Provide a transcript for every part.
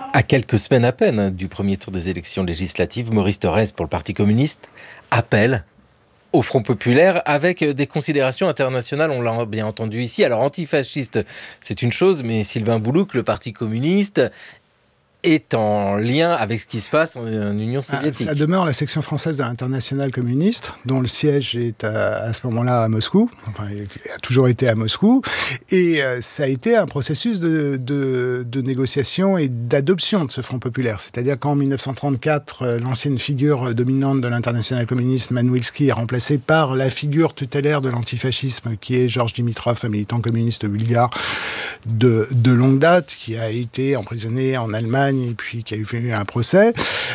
À quelques semaines à peine du premier tour des élections législatives, Maurice Thorez, pour le Parti communiste, appelle au Front populaire avec des considérations internationales, on l'a bien entendu ici. Alors antifasciste, c'est une chose, mais Sylvain Boulouk, le Parti communiste, est en lien avec ce qui se passe en Union soviétique. Ça demeure la section française de l'Internationale communiste, dont le siège est à ce moment-là à Moscou, enfin, il a toujours été à Moscou, et ça a été un processus de négociation et d'adoption de ce Front populaire. C'est-à-dire qu'en 1934, l'ancienne figure dominante de l'Internationale communiste, Manouilski, est remplacée par la figure tutélaire de l'antifascisme, qui est Georges Dimitrov, un militant communiste bulgare de longue date, qui a été emprisonné en Allemagne, et puis qui a eu un procès,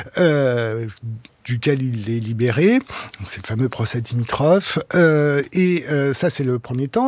duquel il est libéré. Donc, c'est le fameux procès Dimitrov. Ça, c'est le premier temps.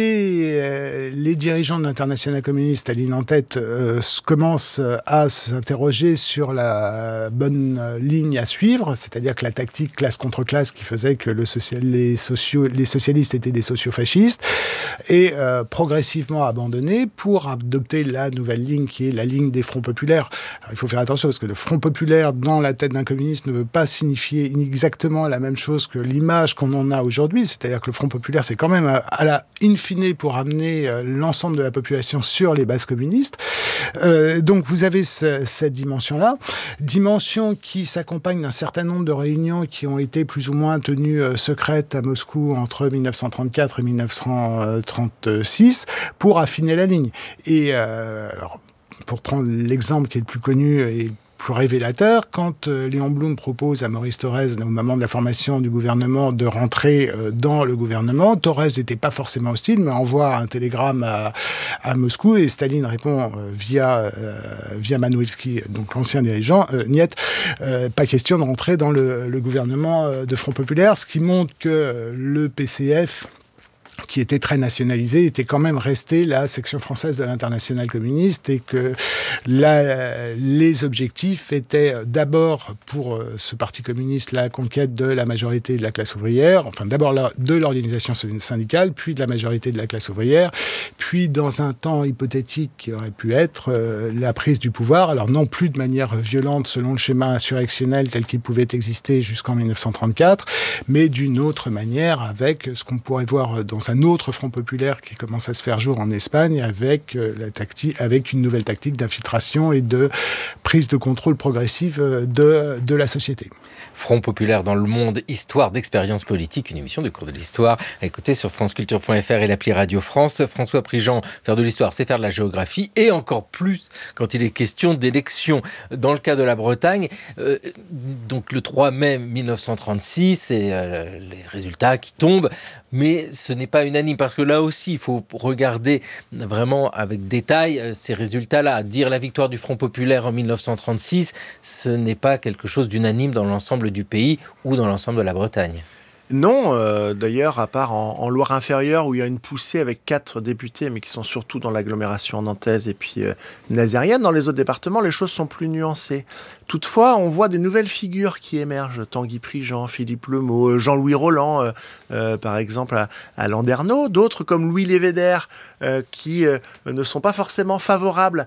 Les dirigeants de l'Internationale communiste, Staline en tête, commencent à s'interroger sur la bonne ligne à suivre, c'est-à-dire que la tactique classe contre classe qui faisait que les socialistes étaient des sociofascistes est progressivement abandonnée pour adopter la nouvelle ligne qui est la ligne des fronts populaires. Alors, il faut faire attention parce que le Front populaire dans la tête d'un communiste ne veut pas signifier exactement la même chose que l'image qu'on en a aujourd'hui, c'est-à-dire que le Front populaire, c'est quand même à la in fine pour amener l'ensemble de la population sur les bases communistes. Donc vous avez cette dimension-là, dimension qui s'accompagne d'un certain nombre de réunions qui ont été plus ou moins tenues secrètes à Moscou entre 1934 et 1936 pour affiner la ligne. Et alors, pour prendre l'exemple qui est le plus connu et plus révélateur, quand Léon Blum propose à Maurice Thorez, au moment de la formation du gouvernement, de rentrer dans le gouvernement, Thorez n'était pas forcément hostile, mais envoie un télégramme à Moscou et Staline répond via Manouilski, donc l'ancien dirigeant, niet, pas question de rentrer dans le gouvernement de Front populaire, ce qui montre que le PCF, qui était très nationalisé, était quand même resté la section française de l'Internationale communiste et que les objectifs étaient d'abord pour ce parti communiste la conquête de la majorité de la classe ouvrière, enfin d'abord de l'organisation syndicale, puis de la majorité de la classe ouvrière, puis dans un temps hypothétique qui aurait pu être la prise du pouvoir, alors non plus de manière violente selon le schéma insurrectionnel tel qu'il pouvait exister jusqu'en 1934, mais d'une autre manière avec ce qu'on pourrait voir dans un autre front populaire qui commence à se faire jour en Espagne avec une nouvelle tactique d'infiltration et de prise de contrôle progressive de la société. Front populaire dans le monde, histoire d'expérience politique, une émission de cours de l'histoire à écouter sur franceculture.fr et l'appli Radio France. François Prigent, faire de l'histoire, c'est faire de la géographie et encore plus quand il est question d'élections. Dans le cas de la Bretagne, donc le 3 mai 1936 et les résultats qui tombent, mais ce n'est pas unanime parce que là aussi, il faut regarder vraiment avec détail ces résultats-là. Dire la victoire du Front populaire en 1936, ce n'est pas quelque chose d'unanime dans l'ensemble du pays ou dans l'ensemble de la Bretagne. Non, d'ailleurs, à part en Loire-Inférieure, où il y a une poussée avec 4 députés, mais qui sont surtout dans l'agglomération nantaise et puis nazérienne, dans les autres départements, les choses sont plus nuancées. Toutefois, on voit des nouvelles figures qui émergent. Tanguy Prigent, Philippe Lemot, Jean-Louis Roland, par exemple, à Landerneau. D'autres, comme Louis Lévéder, qui ne sont pas forcément favorables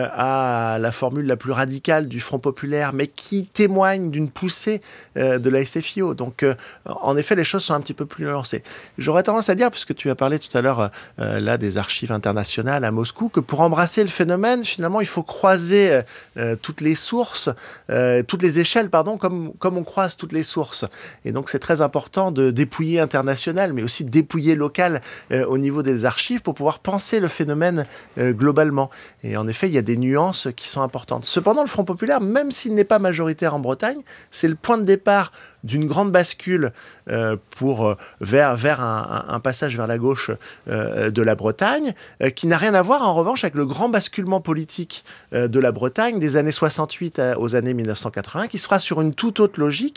à la formule la plus radicale du Front populaire, mais qui témoignent d'une poussée de la SFIO. Donc, en effet, les choses sont un petit peu plus nuancées. J'aurais tendance à dire, puisque tu as parlé tout à l'heure là des archives internationales à Moscou, que pour embrasser le phénomène, finalement, il faut croiser toutes les sources, toutes les échelles, comme on croise toutes les sources. Et donc, c'est très important de dépouiller international, mais aussi de dépouiller local au niveau des archives pour pouvoir penser le phénomène globalement. Et en effet, il y a des nuances qui sont importantes. Cependant, le Front populaire, même s'il n'est pas majoritaire en Bretagne, c'est le point de départ d'une grande bascule vers un passage vers la gauche de la Bretagne, qui n'a rien à voir en revanche avec le grand basculement politique de la Bretagne des années 68 aux années 1980, qui sera sur une toute autre logique,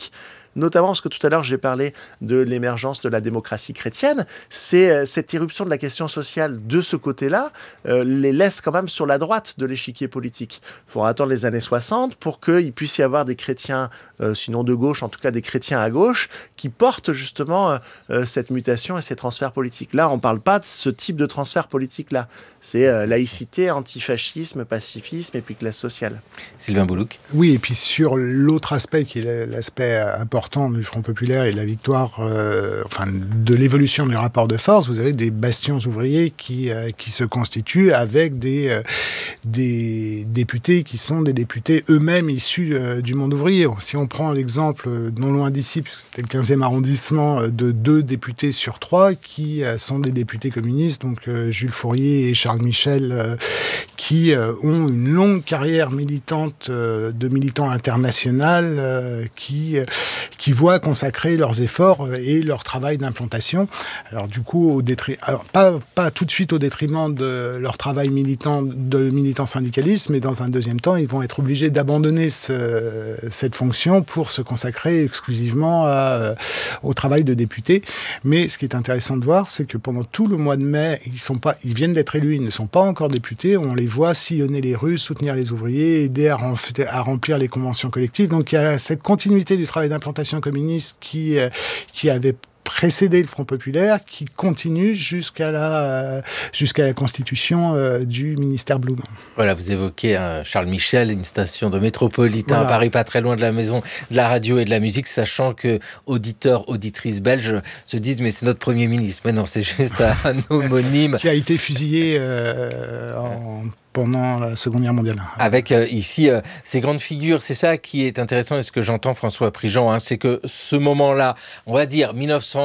notamment parce que tout à l'heure j'ai parlé de l'émergence de la démocratie chrétienne, c'est cette irruption de la question sociale de ce côté-là les laisse quand même sur la droite de l'échiquier politique. Il faudra attendre les années 60 pour qu'il puisse y avoir des chrétiens, sinon de gauche, en tout cas des chrétiens à gauche, qui portent justement cette mutation et ces transferts politiques. Là, on ne parle pas de ce type de transfert politique-là. C'est laïcité, antifascisme, pacifisme et puis classe sociale. Sylvain Boulouc. Oui, et puis sur l'autre aspect, qui est l'aspect important du Front populaire et la victoire, de l'évolution du rapport de force, vous avez des bastions ouvriers qui se constituent avec des députés qui sont des députés eux-mêmes issus du monde ouvrier. Si on prend l'exemple non loin d'ici, puisque c'était le 15e arrondissement, de 2 députés sur 3 qui sont des députés communistes, donc Jules Fourier et Charles Michel, qui ont une longue carrière militante de militants international qui voient consacrer leurs efforts et leur travail d'implantation. Alors du coup, pas tout de suite au détriment de leur travail de militant syndicaliste, mais dans un deuxième temps, ils vont être obligés d'abandonner cette fonction pour se consacrer exclusivement au travail de député. Mais ce qui est intéressant de voir, c'est que pendant tout le mois de mai, ils viennent d'être élus, ils ne sont pas encore députés, on les voit sillonner les rues, soutenir les ouvriers, aider à remplir les conventions collectives. Donc il y a cette continuité du travail d'implantation communiste qui avait précédé le Front populaire, qui continue jusqu'à la constitution du ministère Blum. Voilà, vous évoquez Charles Michel, une station de métropolitain à Paris, pas très loin de la maison de la radio et de la musique, sachant que auditeurs, auditrices belges se disent mais c'est notre Premier ministre. Mais non, c'est juste un homonyme. Qui a été fusillé pendant la Seconde Guerre mondiale. Avec ici ces grandes figures, c'est ça qui est intéressant et ce que j'entends François Prigent, c'est que ce moment-là, on va dire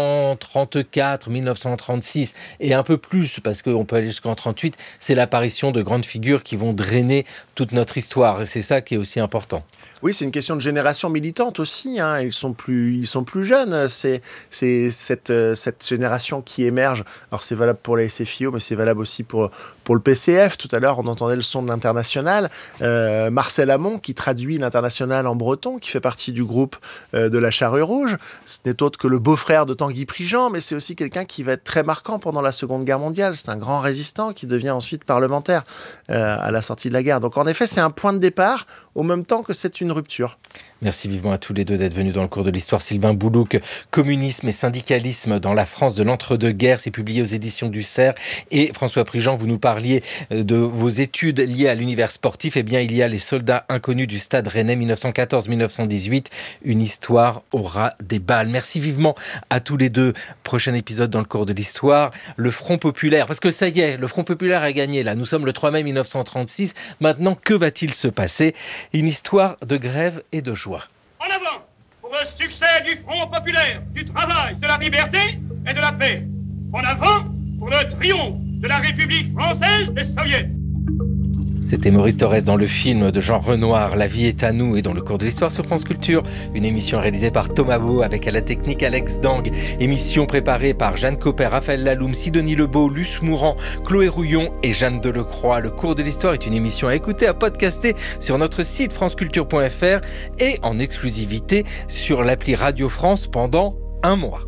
1934, 1936 et un peu plus, parce qu'on peut aller jusqu'en 38, c'est l'apparition de grandes figures qui vont drainer toute notre histoire et c'est ça qui est aussi important. Oui, c'est une question de génération militante aussi, ils sont plus jeunes, c'est cette génération qui émerge. Alors c'est valable pour les SFIO, mais c'est valable aussi pour le PCF. Tout à l'heure, on entendait le son de l'Internationale. Marcel Amont, qui traduit l'Internationale en breton, qui fait partie du groupe de la Charrue Rouge. Ce n'est autre que le beau-frère de Tanguy Prigent, mais c'est aussi quelqu'un qui va être très marquant pendant la Seconde Guerre mondiale. C'est un grand résistant qui devient ensuite parlementaire à la sortie de la guerre. Donc en effet, c'est un point de départ, au même temps que c'est une rupture. Merci vivement à tous les deux d'être venus dans le cours de l'histoire. Sylvain Boulouc, Communisme et syndicalisme dans la France de l'entre-deux-guerres, c'est publié aux éditions du Cerf. Et François Prigent, vous nous parliez de vos études liées à l'univers sportif. Eh bien, il y a les soldats inconnus du Stade Rennais 1914-1918. Une histoire aura des balles. Merci vivement à tous les deux. Prochain épisode dans le cours de l'histoire. Le Front populaire, parce que ça y est, le Front populaire a gagné. Là, nous sommes le 3 mai 1936. Maintenant, que va-t-il se passer ? Une histoire de grève et de joie. En avant pour le succès du Front populaire, du travail, de la liberté et de la paix. En avant pour le triomphe de la République française des Soviets. C'était Maurice Thorez dans le film de Jean Renoir, La vie est à nous, et dans le cours de l'histoire sur France Culture. Une émission réalisée par Thomas Beau avec à la technique Alex Dang. Émission préparée par Jeanne Copper, Raphaël Laloum, Sidonie Lebeau, Luce Mourant, Chloé Rouillon et Jeanne Delecroix. Le cours de l'histoire est une émission à écouter, à podcaster sur notre site franceculture.fr et en exclusivité sur l'appli Radio France pendant 1 mois.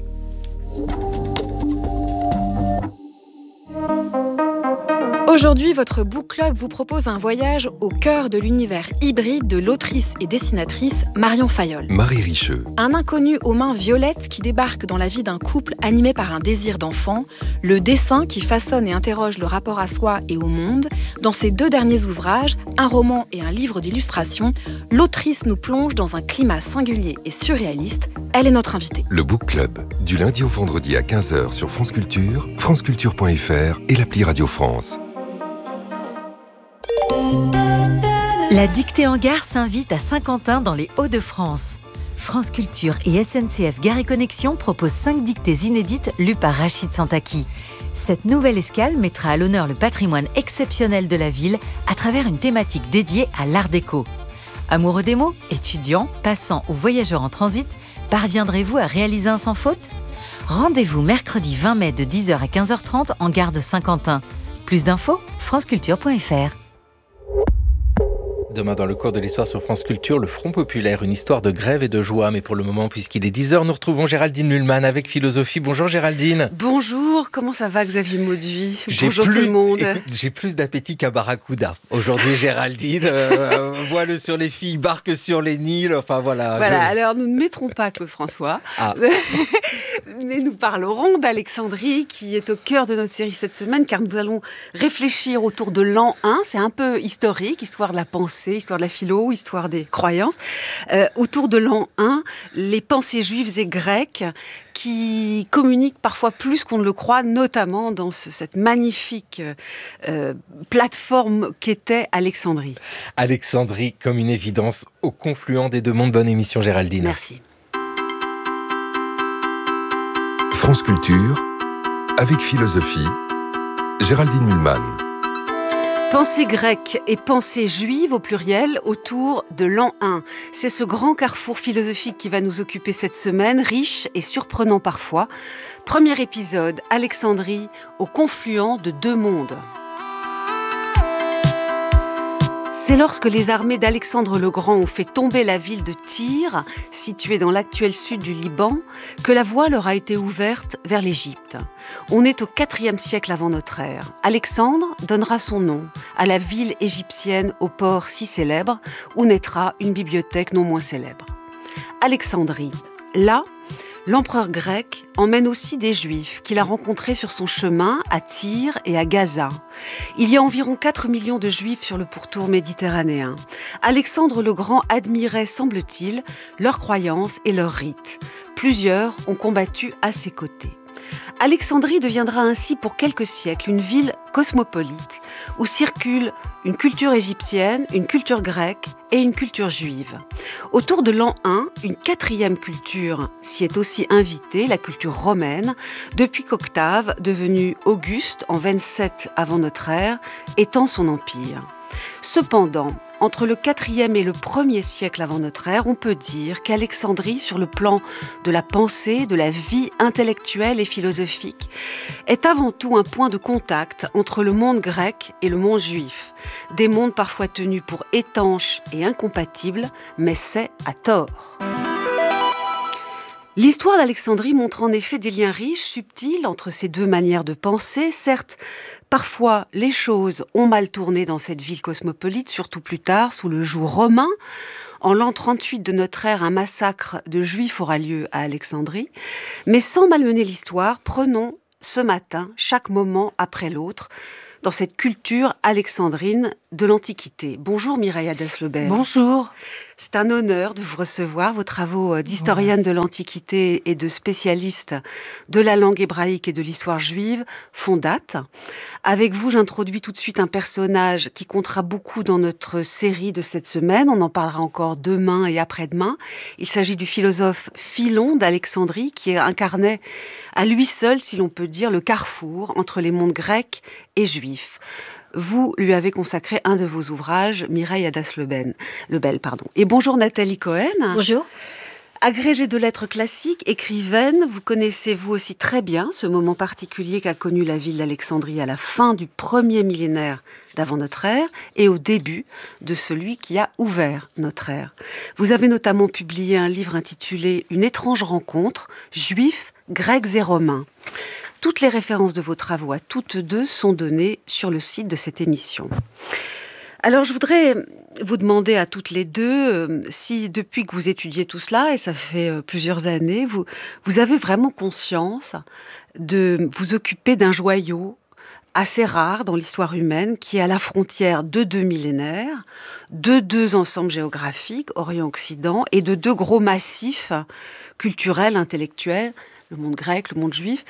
Aujourd'hui, votre Book Club vous propose un voyage au cœur de l'univers hybride de l'autrice et dessinatrice Marion Fayolle. Marie Richeux. Un inconnu aux mains violettes qui débarque dans la vie d'un couple animé par un désir d'enfant, le dessin qui façonne et interroge le rapport à soi et au monde. Dans ses 2 derniers ouvrages, un roman et un livre d'illustration, l'autrice nous plonge dans un climat singulier et surréaliste. Elle est notre invitée. Le Book Club, du lundi au vendredi à 15h sur France Culture, franceculture.fr et l'appli Radio France. La dictée en gare s'invite à Saint-Quentin dans les Hauts-de-France. France Culture et SNCF Gare et Connexion proposent 5 dictées inédites lues par Rachid Santaki. Cette nouvelle escale mettra à l'honneur le patrimoine exceptionnel de la ville à travers une thématique dédiée à l'art déco. Amoureux des mots, étudiants, passants ou voyageurs en transit, parviendrez-vous à réaliser un sans faute ? Rendez-vous mercredi 20 mai de 10h à 15h30 en gare de Saint-Quentin. Plus d'infos, franceculture.fr. demain dans le cours de l'histoire sur France Culture, le Front Populaire, une histoire de grève et de joie. Mais pour le moment, puisqu'il est 10h, nous retrouvons Géraldine Mühlmann avec Philosophie. Bonjour Géraldine. Bonjour, comment ça va Xavier Mauduit? Bonjour tout le monde. Écoute, j'ai plus d'appétit qu'à Barracuda. Aujourd'hui Géraldine, voile sur les filles, barque sur les Nils, enfin voilà. Alors nous ne mettrons pas Claude François, mais nous parlerons d'Alexandrie qui est au cœur de notre série cette semaine, car nous allons réfléchir autour de l'an 1. C'est un peu historique, histoire de la pensée, histoire de la philo, histoire des croyances. Autour de l'an 1, les pensées juives et grecques qui communiquent parfois plus qu'on ne le croit, notamment dans cette magnifique plateforme qu'était Alexandrie. Alexandrie comme une évidence au confluent des deux mondes. Bonne émission Géraldine. Merci. France Culture, avec Philosophie, Géraldine Mühlmann. Pensée grecque et pensée juive au pluriel autour de l'an 1. C'est ce grand carrefour philosophique qui va nous occuper cette semaine, riche et surprenant parfois. Premier épisode, Alexandrie, au confluent de deux mondes. C'est lorsque les armées d'Alexandre le Grand ont fait tomber la ville de Tyr, située dans l'actuel sud du Liban, que la voie leur a été ouverte vers l'Égypte. On est au IVe siècle avant notre ère. Alexandre donnera son nom à la ville égyptienne au port si célèbre, où naîtra une bibliothèque non moins célèbre. Alexandrie, là, l'empereur grec emmène aussi des Juifs qu'il a rencontrés sur son chemin à Tyr et à Gaza. Il y a environ 4 millions de Juifs sur le pourtour méditerranéen. Alexandre le Grand admirait, semble-t-il, leurs croyances et leurs rites. Plusieurs ont combattu à ses côtés. Alexandrie deviendra ainsi pour quelques siècles une ville cosmopolite où circulent une culture égyptienne, une culture grecque et une culture juive. Autour de l'an 1, une quatrième culture s'y est aussi invitée, la culture romaine, depuis qu'Octave, devenu Auguste en 27 avant notre ère, étend son empire. Cependant, entre le 4e et le 1er siècle avant notre ère, on peut dire qu'Alexandrie, sur le plan de la pensée, de la vie intellectuelle et philosophique, est avant tout un point de contact entre le monde grec et le monde juif. Des mondes parfois tenus pour étanches et incompatibles, mais c'est à tort. L'histoire d'Alexandrie montre en effet des liens riches, subtils entre ces deux manières de penser. Certes, parfois les choses ont mal tourné dans cette ville cosmopolite, surtout plus tard, sous le joug romain. En l'an 38 de notre ère, un massacre de Juifs aura lieu à Alexandrie. Mais sans malmener l'histoire, prenons ce matin, chaque moment après l'autre, dans cette culture alexandrine de l'Antiquité. Bonjour Mireille Hadès-Lebert. Bonjour. C'est un honneur de vous recevoir. Vos travaux d'historienne de l'Antiquité et de spécialiste de la langue hébraïque et de l'histoire juive font date. Avec vous, j'introduis tout de suite un personnage qui comptera beaucoup dans notre série de cette semaine. On en parlera encore demain et après-demain. Il s'agit du philosophe Philon d'Alexandrie qui incarnait à lui seul, si l'on peut dire, le carrefour entre les mondes grecs et juifs. Vous lui avez consacré un de vos ouvrages, Mireille Hadès-Lebel. Et bonjour Nathalie Cohen. Bonjour. Agrégée de lettres classiques, écrivaine, vous connaissez vous aussi très bien ce moment particulier qu'a connu la ville d'Alexandrie à la fin du 1er millénaire d'avant notre ère et au début de celui qui a ouvert notre ère. Vous avez notamment publié un livre intitulé « Une étrange rencontre, juifs, grecs et romains ». Toutes les références de vos travaux à toutes deux sont données sur le site de cette émission. Alors, je voudrais vous demander à toutes les deux si, depuis que vous étudiez tout cela, et ça fait plusieurs années, vous avez vraiment conscience de vous occuper d'un joyau assez rare dans l'histoire humaine, qui est à la frontière de deux millénaires, de deux ensembles géographiques, Orient-Occident, et de deux gros massifs culturels, intellectuels, le monde grec, le monde juif.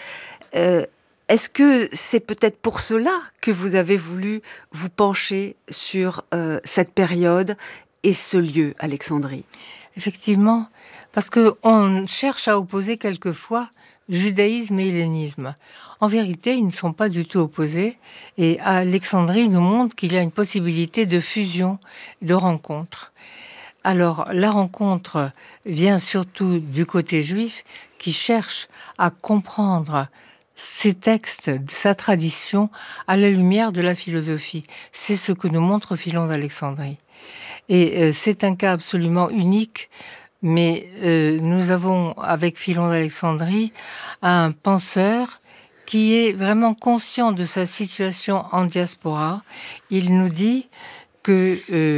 Est-ce que c'est peut-être pour cela que vous avez voulu vous pencher sur cette période et ce lieu, Alexandrie? Effectivement, parce qu'on cherche à opposer quelquefois judaïsme et hellénisme. En vérité, ils ne sont pas du tout opposés. Et Alexandrie nous montre qu'il y a une possibilité de fusion, de rencontre. Alors, la rencontre vient surtout du côté juif qui cherche à comprendre ses textes, sa tradition, à la lumière de la philosophie. C'est ce que nous montre Philon d'Alexandrie. Et c'est un cas absolument unique, mais nous avons, avec Philon d'Alexandrie, un penseur qui est vraiment conscient de sa situation en diaspora. Il nous dit que,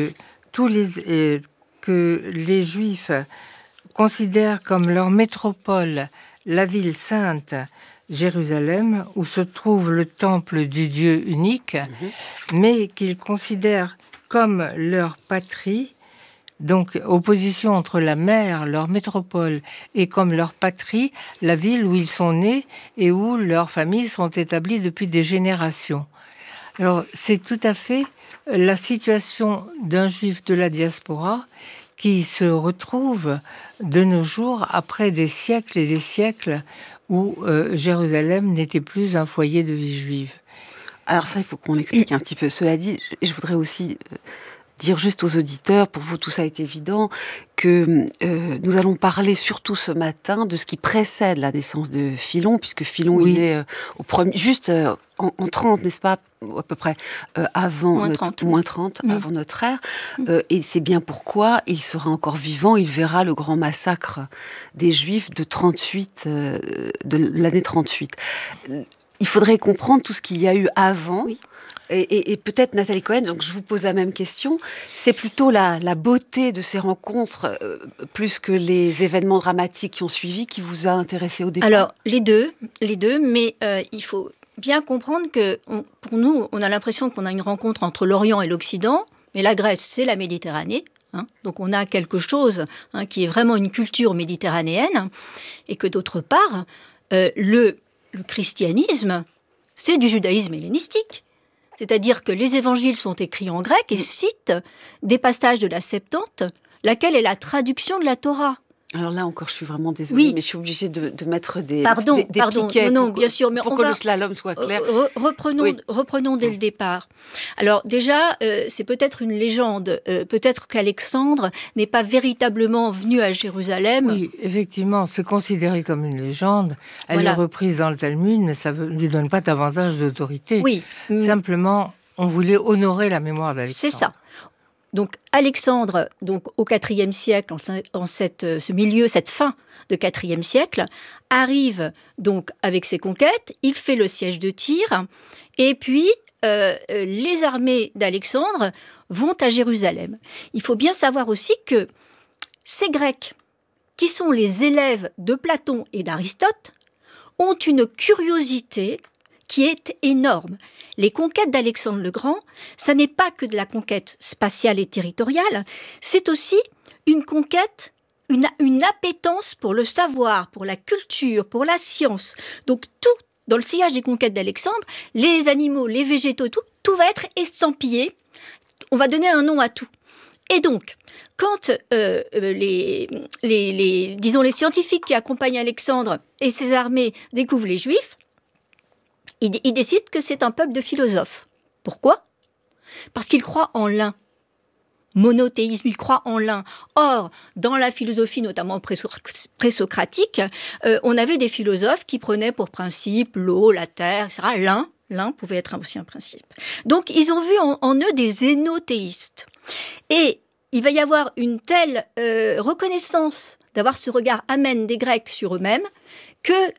que les Juifs considèrent comme leur métropole la ville sainte, Jérusalem, où se trouve le temple du Dieu unique, mais qu'ils considèrent comme leur patrie, donc opposition entre la mer, leur métropole, et comme leur patrie, la ville où ils sont nés et où leurs familles sont établies depuis des générations. Alors c'est tout à fait la situation d'un juif de la diaspora qui se retrouve de nos jours après des siècles et des siècles où Jérusalem n'était plus un foyer de vie juive. Alors ça, il faut qu'on l'explique un petit peu. Cela dit, je voudrais aussi dire juste aux auditeurs, pour vous tout ça est évident, que nous allons parler surtout ce matin de ce qui précède la naissance de Philon, puisque Philon il est au premier, juste en 30, n'est-ce pas, à peu près avant moins 30 avant notre ère, et c'est bien pourquoi il sera encore vivant, il verra le grand massacre des Juifs de 38, de l'année 38. Il faudrait comprendre tout ce qu'il y a eu avant. Oui. Et peut-être Nathalie Cohen, donc je vous pose la même question, c'est plutôt la beauté de ces rencontres, plus que les événements dramatiques qui ont suivi, qui vous a intéressé au départ? Alors, les deux, mais il faut bien comprendre que, pour nous, on a l'impression qu'on a une rencontre entre l'Orient et l'Occident, mais la Grèce, c'est la Méditerranée. Donc on a quelque chose qui est vraiment une culture méditerranéenne, et que d'autre part, le christianisme, c'est du judaïsme hellénistique. C'est-à-dire que les évangiles sont écrits en grec et citent des passages de la Septante, laquelle est la traduction de la Torah. Alors là encore, je suis vraiment désolée, mais je suis obligée de mettre des piquets bien sûr, mais pour que le slalom soit clair. Reprenons dès le départ. Alors déjà, c'est peut-être une légende. Peut-être qu'Alexandre n'est pas véritablement venu à Jérusalem. Oui, effectivement, c'est considéré comme une légende. Elle est reprise dans le Talmud, mais ça ne lui donne pas davantage d'autorité. Oui. Simplement, on voulait honorer la mémoire d'Alexandre. C'est ça. Donc Alexandre, donc au IVe siècle, en ce milieu, cette fin de IVe siècle, arrive donc avec ses conquêtes, il fait le siège de Tyr, et puis les armées d'Alexandre vont à Jérusalem. Il faut bien savoir aussi que ces Grecs, qui sont les élèves de Platon et d'Aristote, ont une curiosité qui est énorme. Les conquêtes d'Alexandre le Grand, ça n'est pas que de la conquête spatiale et territoriale, c'est aussi une conquête, une appétence pour le savoir, pour la culture, pour la science. Donc tout, dans le sillage des conquêtes d'Alexandre, les animaux, les végétaux, tout va être estampillé. On va donner un nom à tout. Et donc, quand les scientifiques qui accompagnent Alexandre et ses armées découvrent les Juifs, ils décident que c'est un peuple de philosophes. Pourquoi ? Parce qu'ils croient en l'un. Monothéisme, ils croient en l'un. Or, dans la philosophie, notamment présocratique, on avait des philosophes qui prenaient pour principe l'eau, la terre, etc. L'un pouvait être aussi un principe. Donc, ils ont vu en eux des zénothéistes. Et il va y avoir une telle reconnaissance d'avoir ce regard amène des Grecs sur eux-mêmes que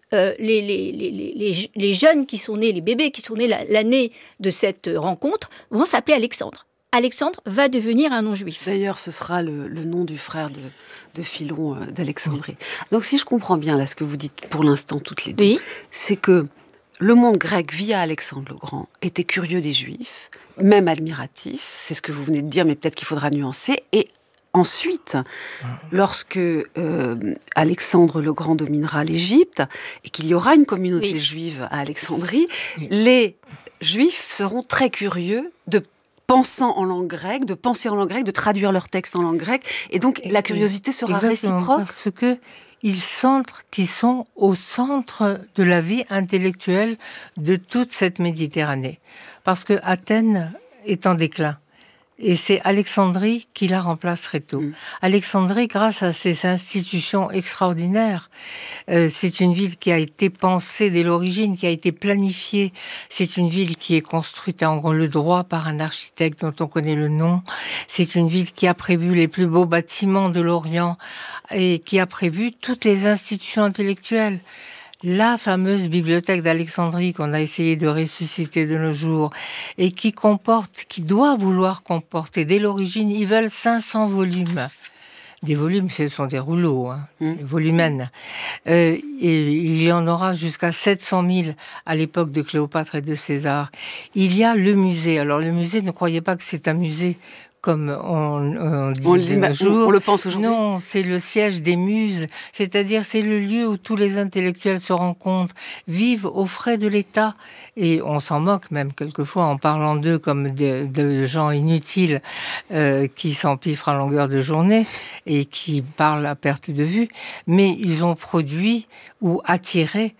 les jeunes qui sont nés, les bébés qui sont nés l'année de cette rencontre, vont s'appeler Alexandre. Alexandre va devenir un nom juif. D'ailleurs, ce sera le nom du frère de Philon d'Alexandrie. Donc, si je comprends bien là ce que vous dites pour l'instant toutes les deux, c'est que le monde grec via Alexandre le Grand était curieux des Juifs, même admiratif, c'est ce que vous venez de dire, mais peut-être qu'il faudra nuancer, et ensuite, lorsque Alexandre le Grand dominera l'Égypte et qu'il y aura une communauté juive à Alexandrie, les Juifs seront très curieux de penser en langue grecque, de traduire leurs textes en langue grecque, et donc la curiosité sera réciproque. Parce qu'ils sentent qu'ils sont au centre de la vie intellectuelle de toute cette Méditerranée. Parce que Athènes est en déclin. Et c'est Alexandrie qui la remplace très tôt. Alexandrie, grâce à ses institutions extraordinaires, c'est une ville qui a été pensée dès l'origine, qui a été planifiée. C'est une ville qui est construite en le droit par un architecte dont on connaît le nom. C'est une ville qui a prévu les plus beaux bâtiments de l'Orient et qui a prévu toutes les institutions intellectuelles. La fameuse bibliothèque d'Alexandrie qu'on a essayé de ressusciter de nos jours et qui doit vouloir comporter, dès l'origine, ils veulent 500 volumes. Des volumes, ce sont des rouleaux, des volumens. Et il y en aura jusqu'à 700 000 à l'époque de Cléopâtre et de César. Il y a le musée. Alors le musée, ne croyez pas que c'est un musée comme on dit de nos jours. On le pense aujourd'hui. Non, c'est le siège des muses, c'est-à-dire c'est le lieu où tous les intellectuels se rencontrent, vivent aux frais de l'État, et on s'en moque même quelquefois en parlant d'eux comme de gens inutiles qui s'empiffrent à longueur de journée et qui parlent à perte de vue, mais ils ont produit ou attiré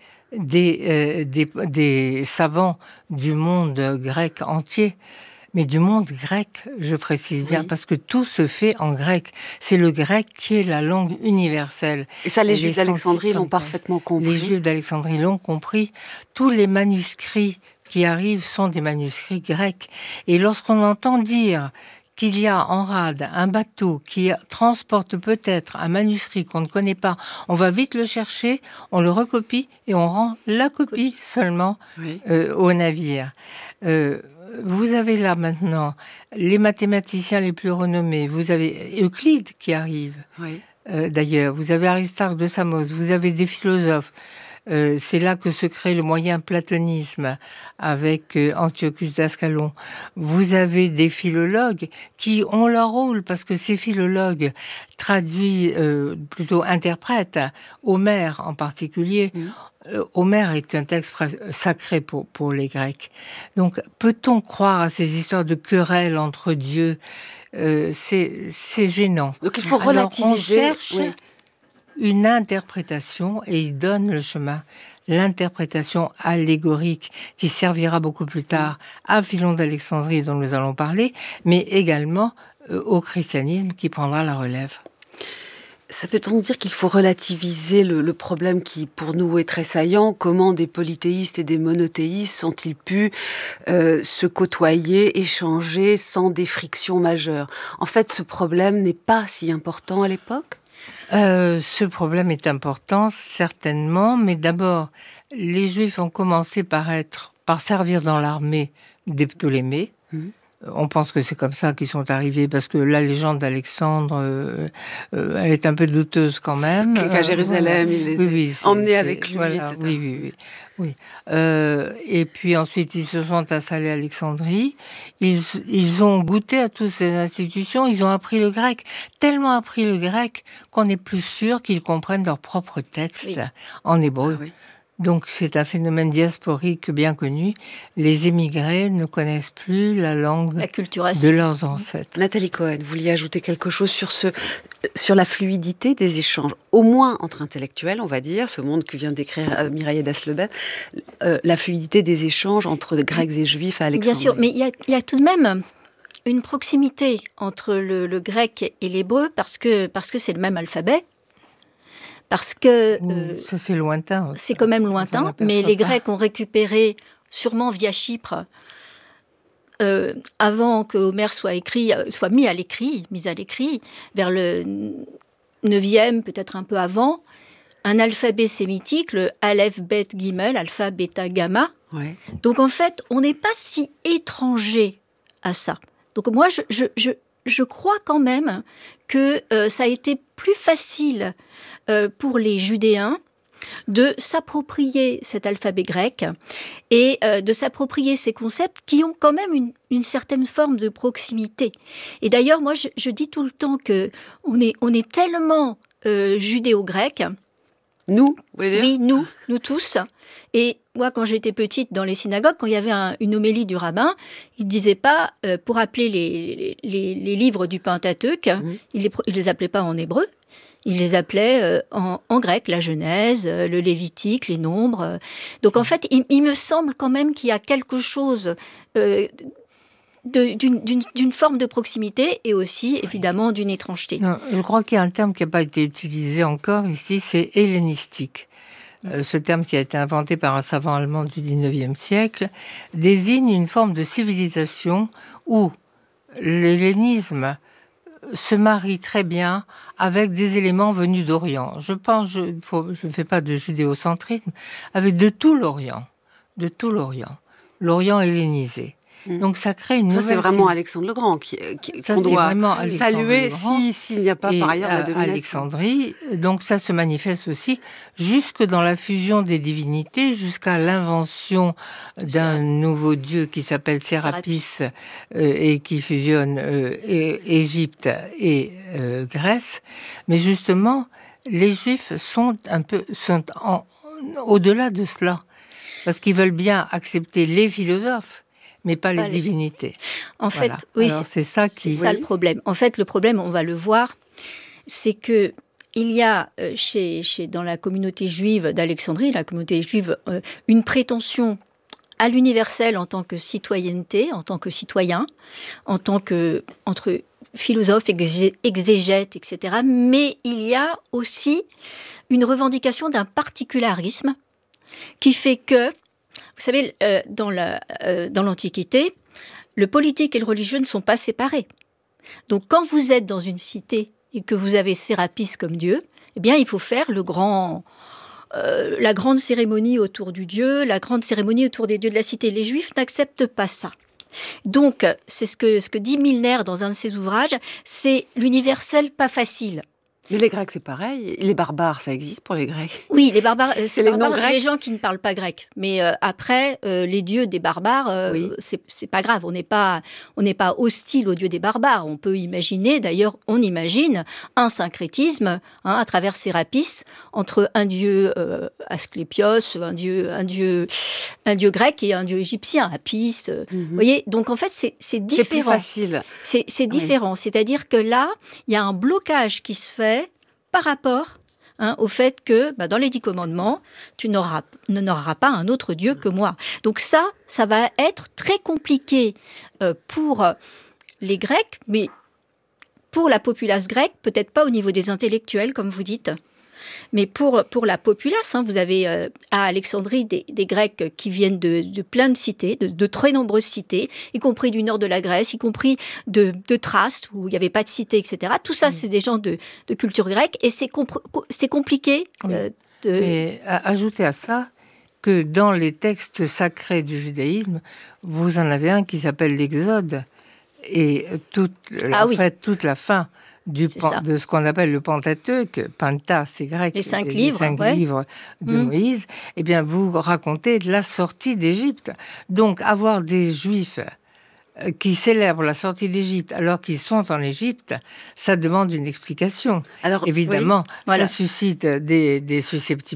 des savants du monde grec entier. Mais du monde grec, je précise bien, parce que tout se fait en grec. C'est le grec qui est la langue universelle. Et ça, les Juifs d'Alexandrie l'ont parfaitement compris. Les Juifs d'Alexandrie l'ont compris. Tous les manuscrits qui arrivent sont des manuscrits grecs. Et lorsqu'on entend dire qu'il y a en rade un bateau qui transporte peut-être un manuscrit qu'on ne connaît pas, on va vite le chercher, on le recopie et on rend la copie seulement au navire. Vous avez là maintenant les mathématiciens les plus renommés. Vous avez Euclide qui arrive. D'ailleurs, vous avez Aristarque de Samos, vous avez des philosophes. C'est là que se crée le moyen platonisme avec Antiochus d'Ascalon. Vous avez des philologues qui ont leur rôle parce que ces philologues plutôt interprètent, Homère en particulier. Homère est un texte sacré pour les Grecs. Donc, peut-on croire à ces histoires de querelles entre dieux ? C'est gênant. Donc, il faut relativiser. On cherche une interprétation et il donne le chemin. L'interprétation allégorique qui servira beaucoup plus tard à Philon d'Alexandrie dont nous allons parler, mais également au christianisme qui prendra la relève. Ça veut donc dire qu'il faut relativiser le problème qui, pour nous, est très saillant. Comment des polythéistes et des monothéistes ont-ils pu se côtoyer, échanger sans des frictions majeures ? En fait, ce problème n'est pas si important à l'époque ? Ce problème est important, certainement, mais d'abord, les Juifs ont commencé par servir dans l'armée des Ptolémées. On pense que c'est comme ça qu'ils sont arrivés, parce que la légende d'Alexandre, elle est un peu douteuse quand même. Qu'à Jérusalem, il les a emmenés avec lui, voilà, etc. Oui. Et puis ensuite, ils se sont installés à Alexandrie. Ils ont goûté à toutes ces institutions. Ils ont appris le grec, tellement appris le grec qu'on est plus sûr qu'ils comprennent leur propre texte en hébreu. Donc c'est un phénomène diasporique bien connu. Les émigrés ne connaissent plus la langue de leurs ancêtres. Nathalie Cohen, vous vouliez ajouter quelque chose sur la fluidité des échanges, au moins entre intellectuels, on va dire, ce monde que vient d'écrire Mireille Dasleben, la fluidité des échanges entre Grecs et Juifs à Alexandrie. Bien sûr, mais il y a tout de même une proximité entre le grec et l'hébreu parce que c'est le même alphabet. Parce que ça c'est lointain. C'est quand même lointain, mais les Grecs ont récupéré, sûrement via Chypre, avant que Homère soit mis à l'écrit, vers le 9e, peut-être un peu avant, un alphabet sémitique, le Aleph, Bet, Gimel, alpha, bêta, gamma. Donc en fait, on n'est pas si étranger à ça. Donc moi, je crois quand même que ça a été plus facile pour les Judéens de s'approprier cet alphabet grec et de s'approprier ces concepts qui ont quand même une certaine forme de proximité. Et d'ailleurs, moi, je dis tout le temps qu'on est tellement judéo-grec. Nous, vous voulez dire ? Oui, nous tous. Et moi, quand j'étais petite dans les synagogues, quand il y avait une homélie du rabbin, il ne disait pas, pour appeler les livres du Pentateuque, il les appelait pas en hébreu, il les appelait en grec, la Genèse, le Lévitique, les Nombres. Donc en fait, il me semble quand même qu'il y a quelque chose d'une forme de proximité et aussi, évidemment, d'une étrangeté. Non, je crois qu'il y a un terme qui n'a pas été utilisé encore ici, c'est hellénistique. Ce terme qui a été inventé par un savant allemand du 19e siècle désigne une forme de civilisation où l'hellénisme se marie très bien avec des éléments venus d'Orient. Je ne fais pas de judéocentrisme, avec de tout l'Orient, l'Orient hellénisé. Donc ça crée une nouvelle... Ça, c'est vraiment Alexandre le Grand qu'on doit saluer s'il n'y a pas par ailleurs la domination. Alexandrie, donc ça se manifeste aussi jusque dans la fusion des divinités, jusqu'à l'invention d'un nouveau dieu qui s'appelle Sérapis et qui fusionne Égypte et Grèce. Mais justement, les Juifs sont au-delà de cela, parce qu'ils veulent bien accepter les philosophes, mais pas les divinités. En fait, oui, c'est ça le problème. En fait, le problème, on va le voir, c'est que il y a dans la communauté juive d'Alexandrie, la communauté juive, une prétention à l'universel en tant que citoyenneté, en tant que citoyen, en tant que entre philosophes, exégètes, etc. Mais il y a aussi une revendication d'un particularisme qui fait que, vous savez, dans l'Antiquité, le politique et le religieux ne sont pas séparés. Donc, quand vous êtes dans une cité et que vous avez Sérapis comme dieu, eh bien, il faut faire la grande cérémonie autour du dieu, la grande cérémonie autour des dieux de la cité. Les Juifs n'acceptent pas ça. Donc, c'est ce que dit Milner dans un de ses ouvrages, c'est l'universel pas facile. Mais les Grecs, c'est pareil. Les barbares, ça existe pour les Grecs. Oui, les barbares, c'est les gens qui ne parlent pas grec. Mais après, les dieux des barbares, c'est pas grave. On n'est pas hostile aux dieux des barbares. On peut imaginer, d'ailleurs, on imagine un syncrétisme à travers Sérapis entre un dieu Asclépios, un dieu grec et un dieu égyptien, Apis. Vous voyez, donc en fait, c'est différent. C'est plus facile. C'est différent. C'est-à-dire que là, il y a un blocage qui se fait par rapport au fait que, dans les 10 commandements, tu n'auras pas un autre Dieu que moi. Donc ça va être très compliqué pour les Grecs, mais pour la populace grecque, peut-être pas au niveau des intellectuels, comme vous dites, mais pour la populace. Vous avez à Alexandrie des Grecs qui viennent de plein de cités, de très nombreuses cités, y compris du nord de la Grèce, y compris de Thrace, où il n'y avait pas de cité, etc. Tout ça, c'est des gens de culture grecque, et c'est compliqué. Mais ajoutez à ça que dans les textes sacrés du judaïsme, vous en avez un qui s'appelle l'Exode, et toute la fin de ce qu'on appelle le Pentateuque, Penta, c'est grec, les 5 livres, livres de Moïse, eh bien, vous racontez la sortie d'Égypte. Donc, avoir des Juifs qui célèbrent la sortie d'Égypte alors qu'ils sont en Égypte, ça demande une explication. Alors, évidemment, ça suscite des susceptibilités.